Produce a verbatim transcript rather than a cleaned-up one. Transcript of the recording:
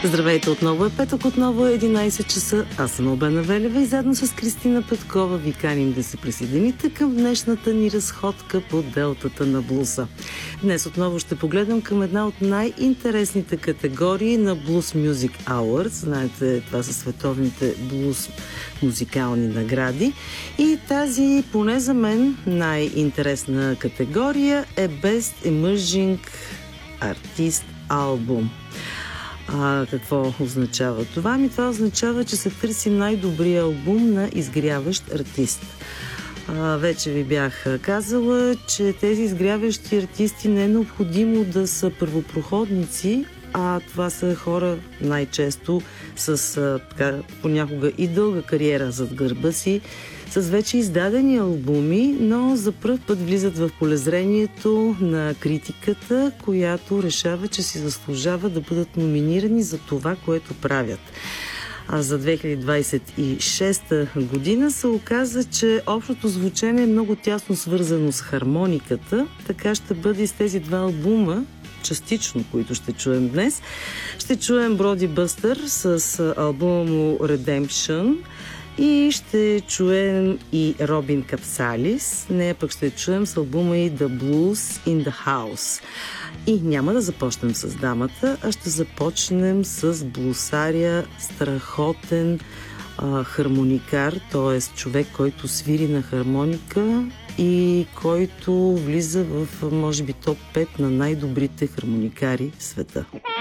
Здравейте, отново е петък, отново е единайсет часа. Аз съм Албена Велева и заедно с Кристина Петкова ви каним да се присъедините към днешната ни разходка по делтата на блуза. Днес отново ще погледам към една от най-интересните категории на Blues Music Awards. Знаете, това са световните блуз музикални награди. И тази, поне за мен, най-интересна категория е Best Emerging Artist Album. А какво означава това? Ми това означава, че се търси най-добрия албум на изгряващ артист. А, вече ви бях казала, че тези изгряващи артисти не е необходимо да са първопроходници, а това са хора най-често с а, така, понякога и дълга кариера зад гърба си, с вече издадени албуми, но за пръв път влизат в полезрението на критиката, която решава, че си заслужава да бъдат номинирани за това, което правят. А за две хиляди двайсет и шеста година се оказа, че общото звучение е много тясно свързано с хармониката, така ще бъде и с тези два албума, частично, които ще чуем днес. Ще чуем Броди Бъстър с албума му Redemption и ще чуем и Робин Капсалис. Нея пък ще чуем с албума и The Blues in the House. И няма да започнем с дамата, а ще започнем с блусаря, страхотен а, хармоникар, т.е. човек, който свири на хармоника и който влиза в, може би, топ пет на най-добрите хармоникари в света.